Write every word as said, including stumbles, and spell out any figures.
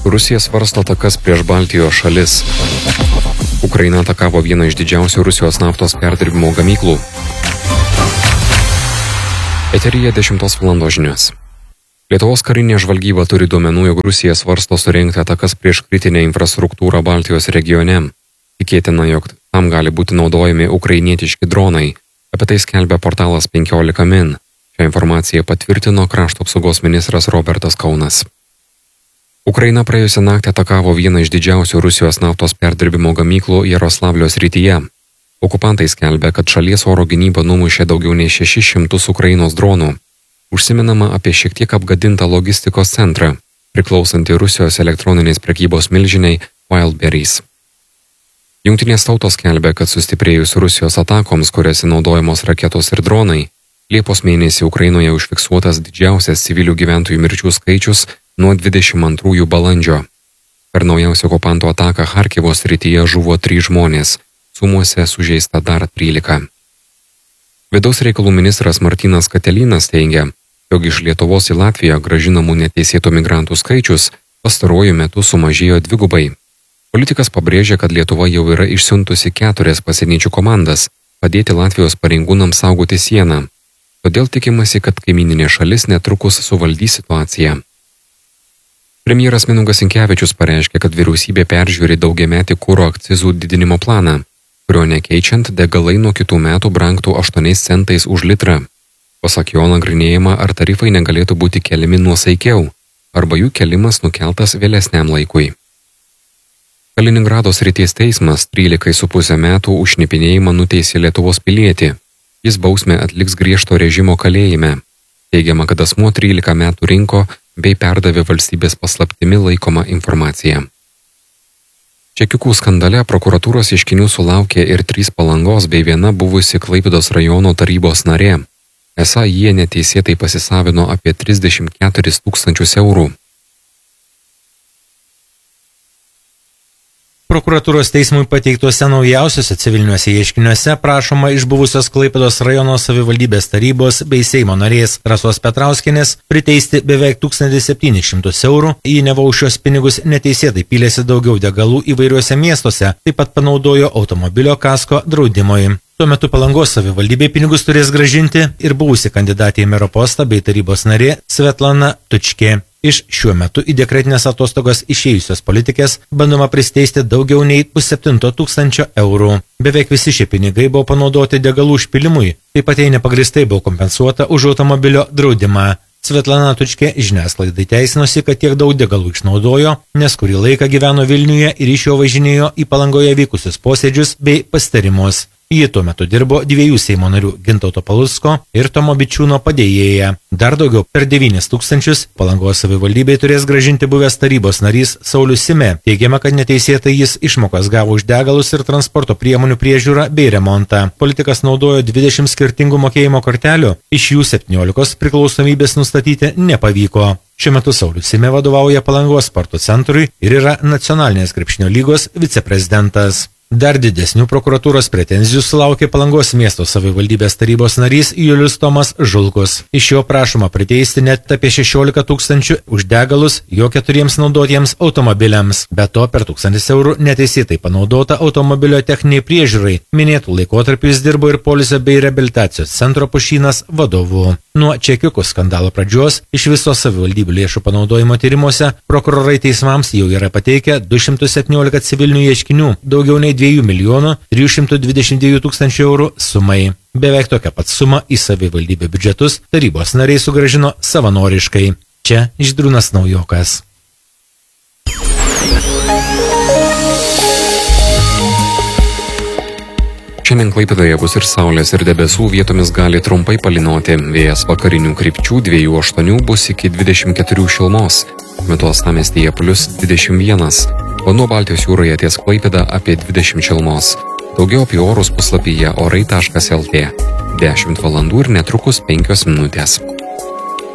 Rusija svarsto atakas prieš Baltijos šalis. Ukraina atakavo vieną iš didžiausių Rusijos naftos perdirbimo gamyklų. Eteryje dešimtos valandos žinios. Lietuvos karinė žvalgyba turi duomenų, jog Rusija svarsto surengti atakas prieš kritinę infrastruktūrą Baltijos regione. Tikėtina, jog tam gali būti naudojami ukrainietiški dronai. Apie tai skelbia portalas penkiolika min. Šią informaciją patvirtino krašto apsaugos ministras Robertas Kaunas. Ukraina praėjusią naktį atakavo vieną iš didžiausių Rusijos naftos perdirbimo gamyklų Jaroslavlio srityje. Okupantai skelbia, kad šalies oro gynyba numušė daugiau nei šešis šimtus Ukrainos dronų. Užsimenama apie šiek tiek apgadintą logistikos centrą, priklausantį Rusijos elektroninės prekybos milžiniai Wildberries. Jungtinės tautos skelbia, kad sustiprėjus Rusijos atakoms, kuriuose naudojamos raketos ir dronai, Liepos mėnesį Ukrainoje užfiksuotas didžiausias civilių gyventojų mirčių skaičius nuo dvidešimt antrųjų balandžio. Per naujausią okupantų ataką Charkivo srityje žuvo trys žmonės, sumuose sužeista dar trylika. Vidaus reikalų ministras Martynas Katelinas teigia, jog iš Lietuvos į Latviją grąžinamų neteisėtų migrantų skaičius pastaruoju metu sumažėjo dvigubai. Politikas pabrėžia, kad Lietuva jau yra išsiuntusi keturias pasieniečių komandas padėti Latvijos pareigūnams saugoti sieną. Todėl tikimasi, kad kaimyninė šalis netrukus suvaldys situaciją. Premjeras Mindaugas Sinkevičius pareiškė, kad vyriausybė peržiūri daugiametį kuro akcizų didinimo planą, kurio nekeičiant degalai nuo kitų metų brangtų aštuoniais centais už litrą. Pasak jo nagrinėjama, ar tarifai negalėtų būti keliami nuosaikiau, arba jų kelimas nukeltas vėlesniam laikui. Kaliningrado srities teismas trylikai su pusę metų už šnipinėjimą nuteisė Lietuvos pilietį. Jis bausmę atliks griežto režimo kalėjime. Teigiama, kad asmuo trylika metų rinko bei perdavė valstybės paslaptimi laikomą informaciją. Čekiukų skandale prokuratūros ieškinių sulaukė ir trys Palangos bei viena buvusi Klaipėdos rajono tarybos narė. Esą jie neteisėtai pasisavino apie trisdešimt keturis tūkstančius eurų. Prokuratūros teismui pateiktuose naujausiuose civiliniuose ieškiniuose prašoma iš buvusios Klaipėdos rajono savivaldybės tarybos bei Seimo narės Rasos Petrauskienės priteisti beveik tūkstantį septynis šimtus eurų, jį neva už šios pinigus neteisėtai pylėsi daugiau degalų įvairiuose miestuose, taip pat panaudojo automobilio kasko draudimui. Tuo metu Palangos savivaldybė pinigus turės grąžinti ir buvusi kandidatė į mero postą bei tarybos narė Svetlana Tučkė. Iš šiuo metu į dekretinės atostogas išėjusios politikės bandoma pristeisti daugiau nei pusseptinto tūkstančio eurų. Beveik visi šie pinigai buvo panaudoti degalų užpilimui, taip pat jai nepagristai buvo kompensuota už automobilio draudimą. Svetlana Tučkė žiniasklaidai teisinosi, kad tiek daug degalų išnaudojo, nes kurį laiką gyveno Vilniuje ir iš jo važinėjo į Palangoje vykusius posėdžius bei pasitarimus. Ji tuo metu dirbo dviejų Seimo narių Gintauto Palucko ir Tomo Bičiūno padėjėja. Dar daugiau per devynis tūkstančius Palangos savivaldybei turės grąžinti buvęs tarybos narys Saulius Sime. Teigiama, kad neteisėtai jis išmokas gavo už degalus ir transporto priemonių priežiūrą bei remontą. Politikas naudojo dvidešimt skirtingų mokėjimo kortelių, iš jų septyniolikos priklausomybės nustatyti nepavyko. Šiuo metu Saulius Sime vadovauja Palangos sporto centrui ir yra nacionalinės krepšinio lygos viceprezidentas. Dar didesnių prokuratūros pretenzijų sulaukė Palangos miesto savivaldybės tarybos narys Julius Tomas Žulkus. Iš jo prašoma priteisti net apie šešiolika tūkstančių už degalus jo keturiems naudotiems automobiliams. Be to per tūkstantis eurų neteisėtai panaudota automobilio techniniai priežiūrai. Minėtų laikotarpiu jis dirbo ir polisio bei reabilitacijos centro Pušynas vadovu. Nuo čekiukų skandalo pradžios iš viso savivaldybių lėšų panaudojimo tyrimuose prokurorai teismams jau yra pateikę du šimtus septyniolika civilinių ieškinių, daugiau nei dviejų milijonų trijų šimtų dvidešimt dviejų tūkstančių eurų sumai. Beveik tokia pat suma į savivaldybių biudžetus tarybos nariai sugrąžino savanoriškai. Čia Žydrūnas Naujokas. Šiandien Klaipėdoje bus ir saulės, ir debesų, vietomis gali trumpai palynoti. Vėjas vakarinių krypčių dviejų aštuonių bus iki dvidešimt keturių šilumos. Metu uostamiestyje plius dvidešimt vienas. O nuo Baltijos jūroje ties Klaipėda apie dvidešimt šilumos. Daugiau apie orus puslapyje orai taškas lt. dešimt valandų ir netrukus penkios minutės.